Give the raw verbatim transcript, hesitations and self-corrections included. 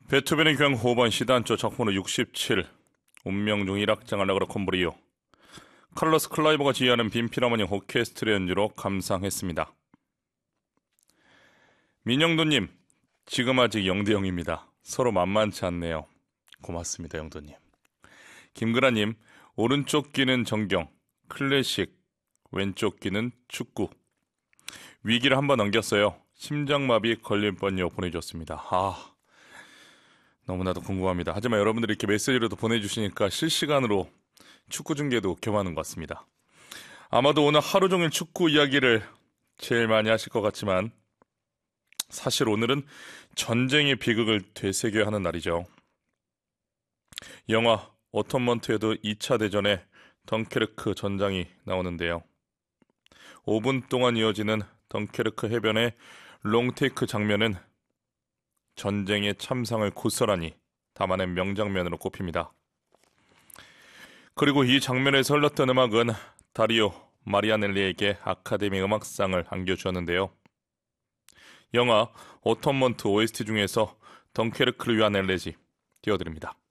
베토벤의 교향 오 번 시단조 작품으로 육십칠 운명 중 일악장 알레그로 콤브리오 칼로스 클라이버가 지휘하는 빈필하모니 오케스트라 연주로 감상했습니다. 민영도님, 지금 아직 영 대 영입니다. 서로 만만치 않네요. 고맙습니다, 영도님. 김그라님, 오른쪽 귀는 정경, 클래식, 왼쪽 귀는 축구. 위기를 한번 넘겼어요. 심장마비 걸릴 뻔요 보내줬습니다. 아, 너무나도 궁금합니다. 하지만 여러분들이 이렇게 메시지로도 보내주시니까 실시간으로 축구 중계도 겸하는 것 같습니다. 아마도 오늘 하루 종일 축구 이야기를 제일 많이 하실 것 같지만 사실 오늘은 전쟁의 비극을 되새겨야 하는 날이죠. 영화 어텀먼트에도 이 차 대전에 덩케르크 전장이 나오는데요. 오 분 동안 이어지는 덩케르크 해변의 롱테이크 장면은 전쟁의 참상을 고스란히 담아낸 명장면으로 꼽힙니다. 그리고 이 장면에서 흘렀던 음악은 다리오 마리아넬리에게 아카데미 음악상을 안겨주었는데요. 영화 어텀먼트 오에스티 중에서 덩케르크를 위한 엘레지 띄워드립니다.